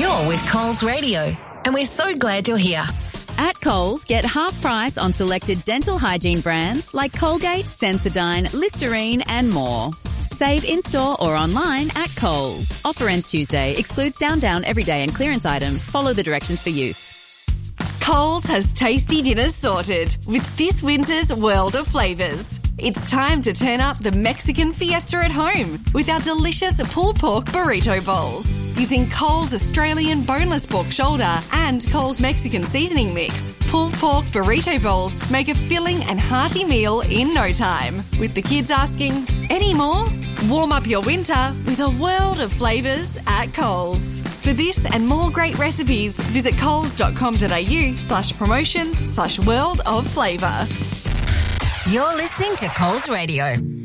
You're with Coles Radio, and we're so glad you're here. At Coles, get half price on selected dental hygiene brands like Colgate, Sensodyne, Listerine and more. Save in-store or online at Coles. Offer ends Tuesday. Excludes Down everyday and clearance items. Follow the directions for use. Coles has tasty dinners sorted with this winter's world of flavours. It's time to turn up the Mexican fiesta at home with our delicious pulled pork burrito bowls. Using Coles Australian boneless pork shoulder and Coles Mexican seasoning mix, pulled pork burrito bowls make a filling and hearty meal in no time. With the kids asking, any more? Warm up your winter with a world of flavours at Coles. For this and more great recipes, visit coles.com.au/promotions/world of flavour. You're listening to Coles Radio.